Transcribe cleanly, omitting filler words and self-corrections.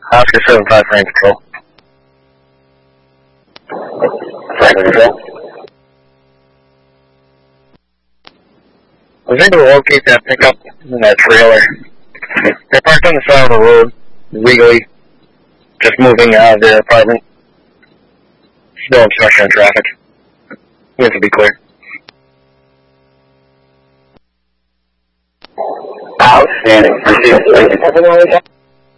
Oscar 75 Frank Control. Frank Control. I was able to locate that pickup in that trailer. They're parked on the side of the road, legally, just moving out of their apartment. Still obstruction of traffic. We have to be clear. Outstanding. Proceed.